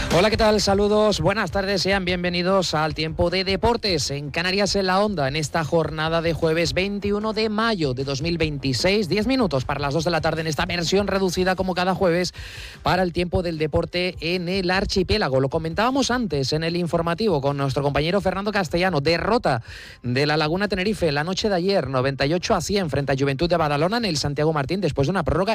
Hola, ¿qué tal? Saludos, buenas tardes, sean bienvenidos al Tiempo de Deportes en Canarias en la Onda en esta jornada de jueves 21 de mayo de 2026, 10 minutos para las 2 de la tarde en esta versión reducida como cada jueves para el Tiempo del Deporte en el archipiélago. Lo comentábamos antes en el informativo con nuestro compañero Fernando Castellano, derrota de la Laguna Tenerife la noche de ayer, 98-100 frente a Juventud de Badalona en el Santiago Martín después de una prórroga